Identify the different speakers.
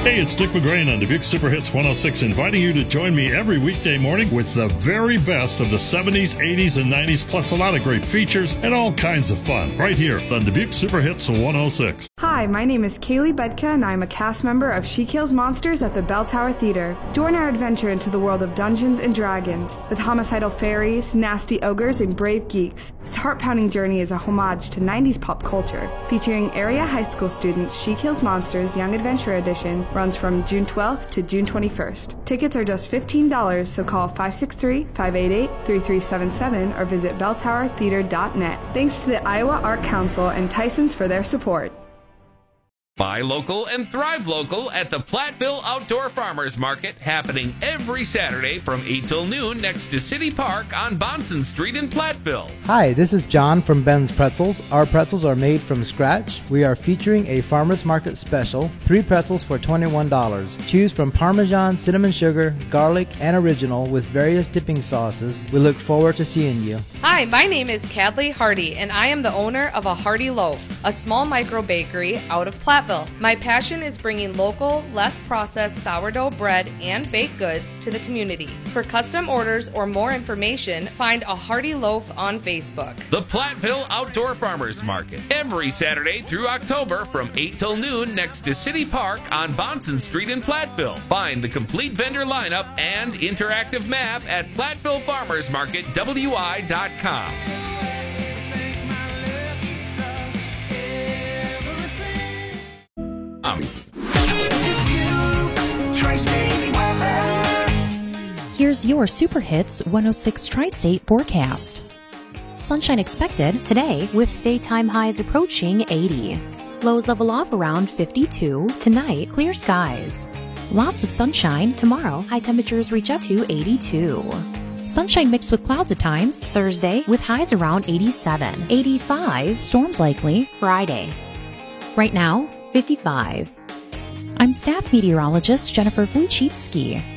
Speaker 1: Hey, it's Dick McGrain on Dubuque Super Hits 106, inviting you to join me every weekday morning with the very best of the 70s, 80s, and 90s, plus a lot of great features and all kinds of fun, right here on Dubuque Super Hits 106.
Speaker 2: Hi, my name is Kaylee Bedka, and I'm a cast member of She Kills Monsters at the Bell Tower Theater. Join our adventure into the world of Dungeons and Dragons, with homicidal fairies, nasty ogres, and brave geeks. This heart-pounding journey is a homage to 90s pop culture. Featuring area high school students, She Kills Monsters Young Adventure Edition runs from June 12th to June 21st. Tickets are just $15, so call 563-588-3377 or visit belltowertheater.net. Thanks to the Iowa Art Council and Tyson's for their support.
Speaker 3: Buy local and thrive local at the Platteville Outdoor Farmers Market, happening every Saturday from 8 till noon next to City Park on Bonson Street in Platteville.
Speaker 4: Hi, this is John from Ben's Pretzels. Our pretzels are made from scratch. We are featuring a farmers market special, 3 pretzels for $21. Choose from Parmesan, cinnamon sugar, garlic, and original with various dipping sauces. We look forward to seeing you.
Speaker 5: Hi, my name is Cadley Hardy, and I am the owner of a Hardy Loaf, a small micro bakery out of Platteville. My passion is bringing local, less processed sourdough bread and baked goods to the community. For custom orders or more information, find a Hardy Loaf on Facebook.
Speaker 3: The Platteville Outdoor Farmers Market, every Saturday through October from 8 till noon next to City Park on Bonson Street in Platteville. Find the complete vendor lineup and interactive map at PlattevilleFarmersMarketWI.com.
Speaker 6: Here's your Super Hits 106 Tri-State forecast. Sunshine expected today with daytime highs approaching 80. Lows level off around 52. Tonight, clear skies. Lots of sunshine. Tomorrow, high temperatures reach up to 82. Sunshine mixed with clouds at times. Thursday, with highs around 87. 85. Storms likely. Friday. Right now, 55. I'm staff meteorologist Jennifer Wojcicki.